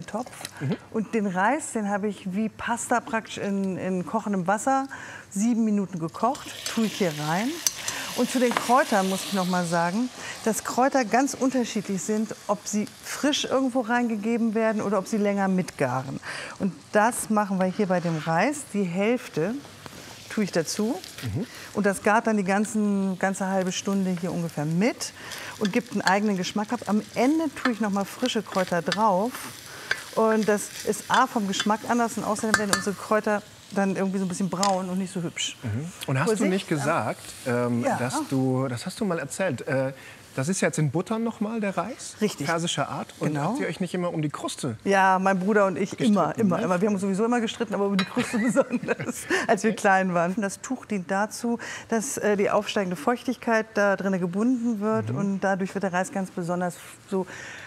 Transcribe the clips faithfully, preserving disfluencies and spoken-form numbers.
Topf. Mhm. Und den Reis, den habe ich wie Pasta praktisch in, in kochendem Wasser sieben Minuten gekocht. Tue ich hier rein. Und zu den Kräutern muss ich noch mal sagen, dass Kräuter ganz unterschiedlich sind, ob sie frisch irgendwo reingegeben werden oder ob sie länger mitgaren. Und das machen wir hier bei dem Reis. Die Hälfte tue ich dazu. Mhm. Und das gart dann die ganzen, ganze halbe Stunde hier ungefähr mit und gibt einen eigenen Geschmack ab. Am Ende tue ich noch mal frische Kräuter drauf. Und das ist A, vom Geschmack anders und außerdem werden unsere Kräuter dann irgendwie so ein bisschen braun und nicht so hübsch. Mhm. Und hast Vorsicht, du nicht gesagt, ähm, ja. dass du, das hast du mal erzählt, äh, das ist jetzt in Butter noch mal der Reis? Richtig. Persischer Art. Und genau. habt ihr euch nicht immer um die Kruste? Ja, mein Bruder und ich immer, immer, ne? immer. Wir haben uns sowieso immer gestritten, aber um die Kruste besonders, als wir klein waren. Das Tuch dient dazu, dass äh, die aufsteigende Feuchtigkeit da drin gebunden wird mhm. und dadurch wird der Reis ganz besonders so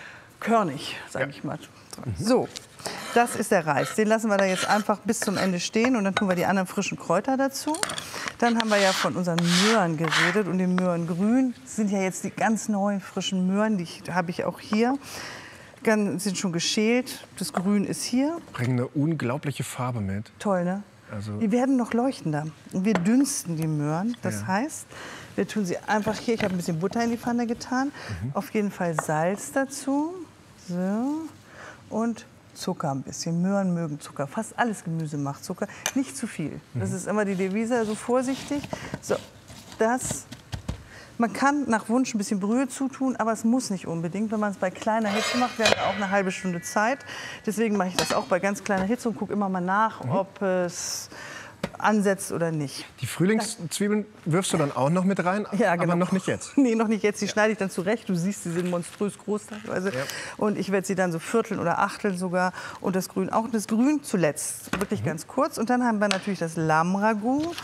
körnig, sage ja. ich mal. Mhm. So. Das ist der Reis. Den lassen wir da jetzt einfach bis zum Ende stehen und dann tun wir die anderen frischen Kräuter dazu. Dann haben wir ja von unseren Möhren geredet und den Möhrengrün. Das sind ja jetzt die ganz neuen frischen Möhren, die habe ich auch hier. Ganz, sind schon geschält. Das Grün ist hier. Bringen eine unglaubliche Farbe mit. Toll, ne? Also die werden noch leuchtender. Und wir dünsten die Möhren. Das ja. heißt, wir tun sie einfach hier. Ich habe ein bisschen Butter in die Pfanne getan. Mhm. Auf jeden Fall Salz dazu. So. Und Zucker ein bisschen. Möhren mögen Zucker. Fast alles Gemüse macht Zucker. Nicht zu viel. Das ist immer die Devise, also vorsichtig. So, das. Man kann nach Wunsch ein bisschen Brühe zutun, aber es muss nicht unbedingt. Wenn man es bei kleiner Hitze macht, wäre auch eine halbe Stunde Zeit. Deswegen mache ich das auch bei ganz kleiner Hitze und gucke immer mal nach, mhm. ob es ansetzt oder nicht. Die Frühlingszwiebeln wirfst du dann auch noch mit rein, ja, genau. aber noch nicht jetzt? Nee, noch nicht jetzt. Die ja. schneide ich dann zurecht. Du siehst, sie sind monströs groß teilweise. Ja. Und ich werde sie dann so vierteln oder achteln sogar. Und das Grün auch. Und das Grün zuletzt, wirklich mhm. ganz kurz. Und dann haben wir natürlich das Lammragout.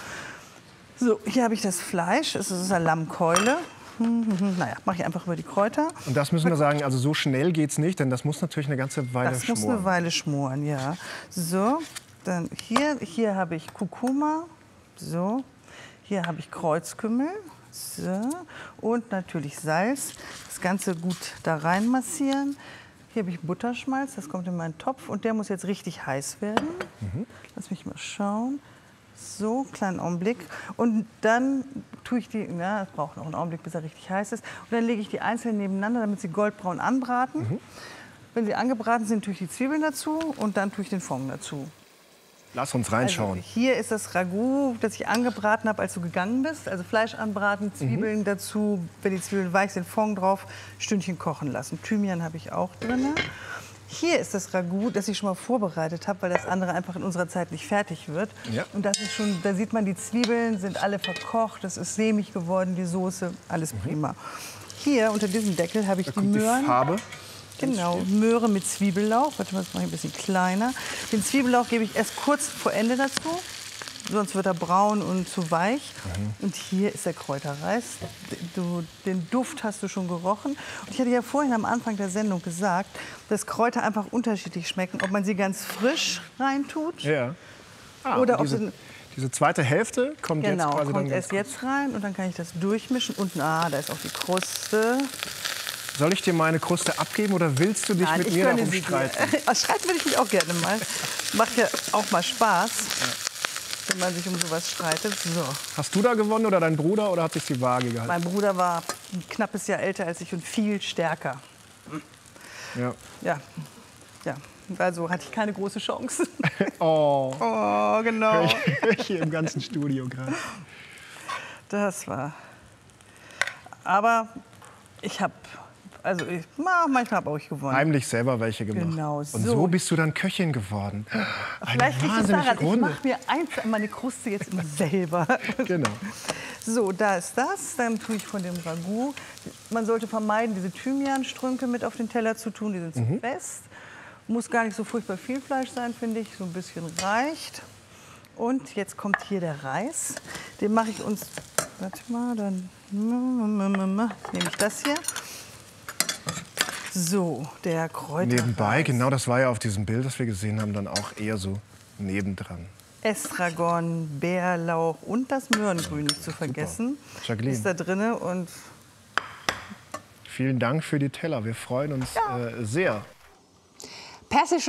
So, hier habe ich das Fleisch. Es ist eine Lammkeule. Naja, mache ich einfach über die Kräuter. Und das müssen wir sagen, also so schnell geht es nicht, denn das muss natürlich eine ganze Weile das schmoren. Das muss eine Weile schmoren, ja. So. Dann hier, hier habe ich Kurkuma, so. Hier habe ich Kreuzkümmel, so. Und natürlich Salz. Das Ganze gut da rein massieren. Hier habe ich Butterschmalz, das kommt in meinen Topf und der muss jetzt richtig heiß werden. Mhm. Lass mich mal schauen. So, kleinen Augenblick. Und dann tue ich die, ja, es braucht noch einen Augenblick, bis er richtig heiß ist. Und dann lege ich die einzeln nebeneinander, damit sie goldbraun anbraten. Mhm. Wenn sie angebraten sind, tue ich die Zwiebeln dazu und dann tue ich den Fond dazu. Lass uns reinschauen. Also hier ist das Ragout, das ich angebraten habe, als du gegangen bist. Also Fleisch anbraten, Zwiebeln mhm. dazu, wenn die Zwiebeln weich sind, Fond drauf, Stündchen kochen lassen. Thymian habe ich auch drin. Hier ist das Ragout, das ich schon mal vorbereitet habe, weil das andere einfach in unserer Zeit nicht fertig wird. Ja. Und das ist schon, da sieht man, die Zwiebeln sind alle verkocht, es ist sämig geworden, die Soße, alles mhm. prima. Hier unter diesem Deckel habe ich da die Möhren. Die Farbe. Genau, Möhre mit Zwiebellauch. Warte mal, das mache ich ein bisschen kleiner. Den Zwiebellauch gebe ich erst kurz vor Ende dazu, sonst wird er braun und zu weich. Mhm. Und hier ist der Kräuterreis. Du, den Duft hast du schon gerochen. Und ich hatte ja vorhin am Anfang der Sendung gesagt, dass Kräuter einfach unterschiedlich schmecken, ob man sie ganz frisch reintut. Ja. Ah, oder ob diese, sie diese zweite Hälfte kommt genau, jetzt quasi kommt dann erst jetzt rein und dann kann ich das durchmischen. Und ah, da ist auch die Kruste. Soll ich dir meine Kruste abgeben oder willst du dich Nein, mit ich mir darum sie streiten? Dir. Streiten würde ich mich auch gerne mal. Macht ja auch mal Spaß, ja. wenn man sich um sowas streitet. So. Hast du da gewonnen oder dein Bruder oder hat sich die Waage gehalten? Mein Bruder war ein knappes Jahr älter als ich und viel stärker. Ja. Ja. Ja. Also hatte ich keine große Chance. Oh, oh genau. Hör ich hier im ganzen Studio gerade. Das war. Aber ich habe. Also ich, manchmal habe auch ich gewonnen. Heimlich selber welche gemacht. Genau so. Und so bist du dann Köchin geworden. Vielleicht liegt es daran, ich mache mir eins, meine Kruste jetzt immer selber. Genau. So, da ist das. Dann tue ich von dem Ragout. Man sollte vermeiden, diese Thymianstrünke mit auf den Teller zu tun. Die sind zu mhm. fest. Muss gar nicht so furchtbar viel Fleisch sein, finde ich. So ein bisschen reicht. Und jetzt kommt hier der Reis. Den mache ich uns. Warte mal, dann nehme ich das hier. So, der Kräuter. Nebenbei, genau, das war ja auf diesem Bild, das wir gesehen haben, dann auch eher so nebendran. Estragon, Bärlauch und das Möhrengrün nicht zu vergessen. Jacqueline. Ist da drin und vielen Dank für die Teller. Wir freuen uns ja. äh, sehr. Persische